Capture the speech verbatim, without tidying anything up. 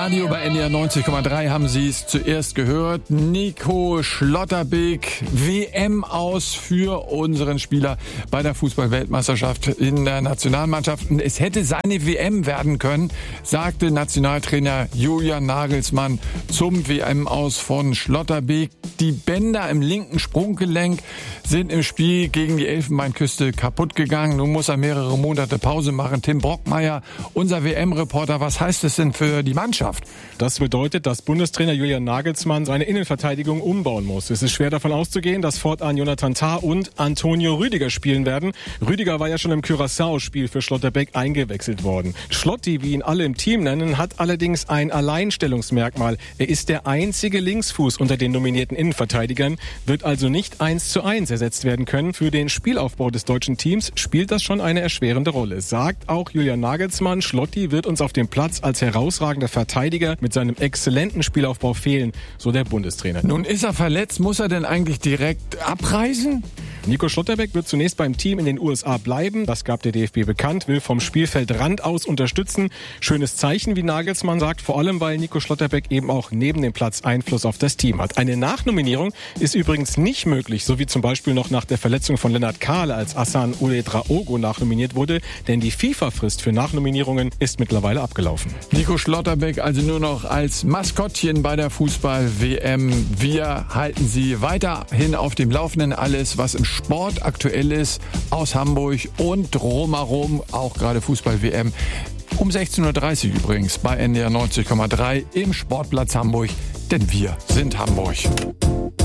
Radio bei N D R neunzig Komma drei haben Sie es zuerst gehört. Nico Schlotterbeck, W M aus für unseren Spieler bei der Fußball-Weltmeisterschaft in der Nationalmannschaft. Und es hätte seine W M werden können, sagte Nationaltrainer Julian Nagelsmann zum W M aus von Schlotterbeck. Die Bänder im linken Sprunggelenk sind im Spiel gegen die Elfenbeinküste kaputt gegangen. Nun muss er mehrere Monate Pause machen. Tim Brockmeier, unser W M-Reporter, was heißt es denn für die Mannschaft? Das bedeutet, dass Bundestrainer Julian Nagelsmann seine Innenverteidigung umbauen muss. Es ist schwer davon auszugehen, dass fortan Jonathan Tah und Antonio Rüdiger spielen werden. Rüdiger war ja schon im Curaçao-Spiel für Schlotterbeck eingewechselt worden. Schlotti, wie ihn alle im Team nennen, hat allerdings ein Alleinstellungsmerkmal. Er ist der einzige Linksfuß unter den nominierten Innenverteidigern, wird also nicht eins zu eins ersetzt werden können. Für den Spielaufbau des deutschen Teams spielt das schon eine erschwerende Rolle. Sagt auch Julian Nagelsmann, Schlotti wird uns auf dem Platz als herausragender Verteidiger mit seinem exzellenten Spielaufbau fehlen, so der Bundestrainer. Nun ist er verletzt, muss er denn eigentlich direkt abreisen? Nico Schlotterbeck wird zunächst beim Team in den U S A bleiben. Das gab der D F B bekannt, will vom Spielfeldrand aus unterstützen. Schönes Zeichen, wie Nagelsmann sagt, vor allem, weil Nico Schlotterbeck eben auch neben dem Platz Einfluss auf das Team hat. Eine Nachnominierung ist übrigens nicht möglich, so wie zum Beispiel noch nach der Verletzung von Lennart Kahle, als Hassan Ouedraogo nachnominiert wurde, denn die FIFA-Frist für Nachnominierungen ist mittlerweile abgelaufen. Nico Schlotterbeck also nur noch als Maskottchen bei der Fußball-W M. Wir halten Sie weiterhin auf dem Laufenden. Alles, was im Sport aktuell ist, aus Hamburg und drumherum, auch gerade Fußball-W M. Um sechzehn Uhr dreißig übrigens bei N D R neunzig Komma drei im Sportplatz Hamburg, denn wir sind Hamburg.